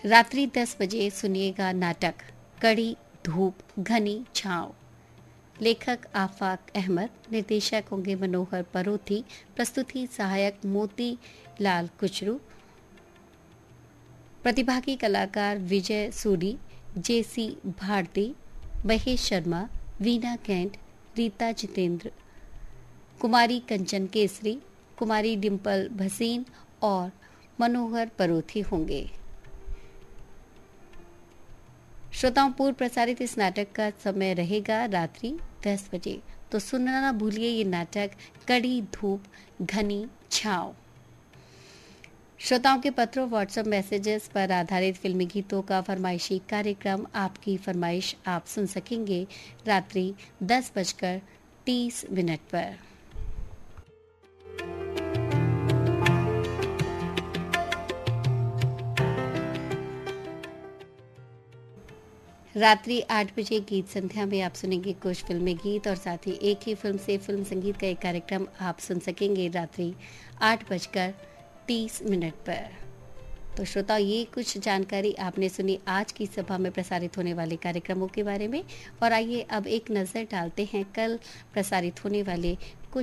रात्रि 10 बजे सुनिएगा नाटक कड़ी धूप घनी छाँव। लेखक आफाक अहमद, निर्देशक होंगे मनोहर परोथी, प्रस्तुति सहायक मोती लाल कुचरू, प्रतिभागी कलाकार विजय सूरी, जेसी भारती, महेश शर्मा, वीना कैंट, रीता जितेंद्र, कुमारी कंचन केसरी, कुमारी डिम्पल भसीन और मनोहर परोथी होंगे। श्रोताओं, पूर्व प्रसारित इस नाटक का समय रहेगा रात्रि 10 बजे, तो सुनना ना भूलिए ये नाटक कड़ी धूप घनी छाँव। श्रोताओं के पत्रों व्हाट्सएप मैसेजेस पर आधारित फिल्मी गीतों का फरमाइशी कार्यक्रम आपकी फरमाइश आप सुन सकेंगे रात्रि 10:30 पर। रात्रि 8 बजे गीत संध्या में आप सुनेंगे कुछ फिल्मी गीत और साथ ही एक ही फिल्म से फिल्म संगीत का एक कार्यक्रम आप सुन सकेंगे रात्रि 8:30 पर। तो श्रोताओं, ये कुछ जानकारी आपने सुनी आज की सभा में प्रसारित होने वाले कार्यक्रमों के बारे में। और आइए अब एक नज़र डालते हैं कल प्रसारित होने वाले कुछ